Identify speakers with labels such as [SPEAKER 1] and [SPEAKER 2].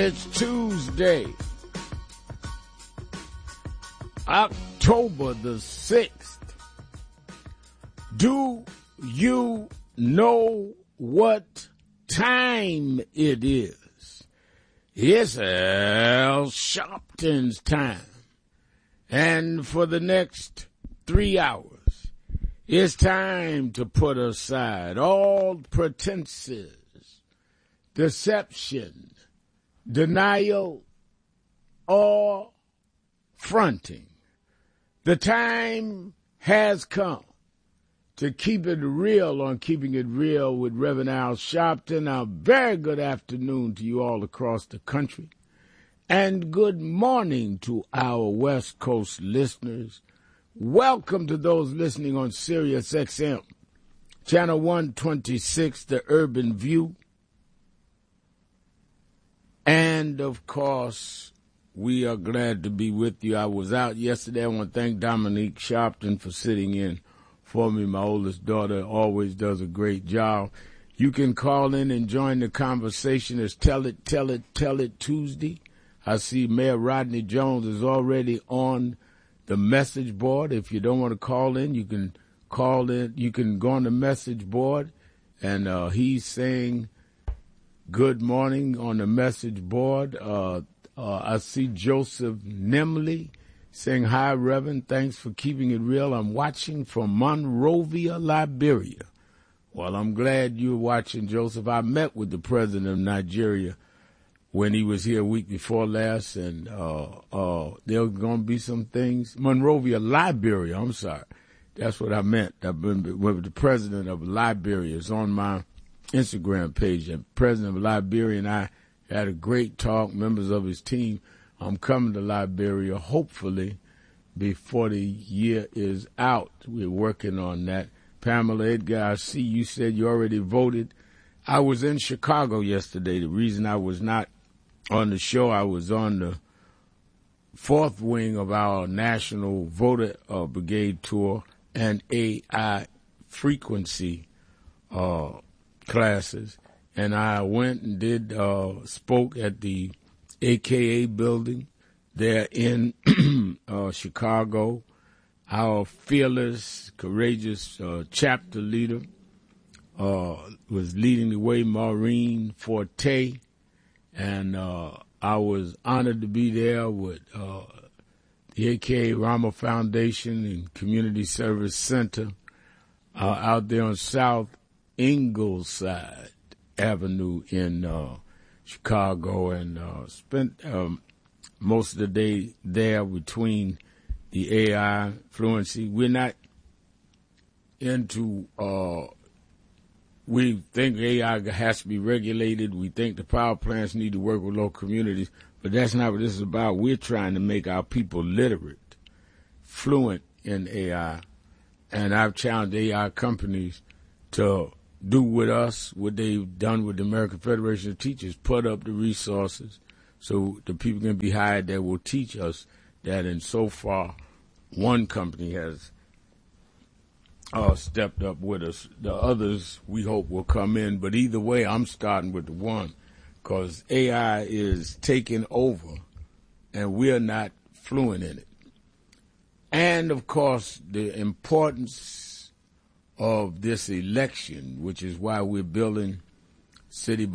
[SPEAKER 1] It's Tuesday, October the 6th. Do you know what time it is? It's Al Sharpton's time. And for the next 3 hours, it's time to put aside all pretenses, deception, denial, or fronting. The time has come to keep it real on Keeping It Real with Reverend Al Sharpton. A very good afternoon to you all across the country. And good morning to our West Coast listeners. Welcome to those listening on Sirius XM, Channel 126, The Urban View. And, of course, we are glad to be with you. I was out yesterday. I want to thank Dominique Sharpton for sitting in for me. My oldest daughter always does a great job. You can call in and join the conversation. It's Tell It Tuesday. I see Mayor Rodney Jones is already on the message board. If you don't want to call in, you can call in. You can go on the message board, and he's saying good morning on the message board. I see Joseph Nemley saying, hi, Reverend. Thanks for keeping it real. I'm watching from Monrovia, Liberia. Well, I'm glad you're watching, Joseph. I met with the president of Nigeria when he was here a week before last, and there are going to be some things. Monrovia, Liberia, I'm sorry. That's what I meant. I've been with the president of Liberia. It's on my Instagram page. The president of Liberia and I had a great talk, members of his team. I'm coming to Liberia, hopefully, before the year is out. We're working on that. Pamela Edgar, I see you said you already voted. I was in Chicago yesterday. The reason I was not on the show, I was on the fourth wing of our National Voter Brigade Tour and AI frequency classes. And I went and spoke at the AKA building there in Chicago. Our fearless, courageous chapter leader was leading the way, Maureen Forte. And I was honored to be there with the AKA Rama Foundation and Community Service Center out there on South Ingleside Avenue in Chicago, and spent most of the day there between the AI fluency. We're not into we think AI has to be regulated. We think the power plants need to work with local communities, but that's not what this is about. We're trying to make our people literate, fluent in AI, and I've challenged AI companies to do with us what they've done with the American Federation of Teachers, put up the resources so the people can be hired that will teach us that. And so far, one company has stepped up with us. The others, we hope, will come in. But either way, I'm starting with the one because AI is taking over, and we're not fluent in it. And, of course, the importance of this election, which is why we're building city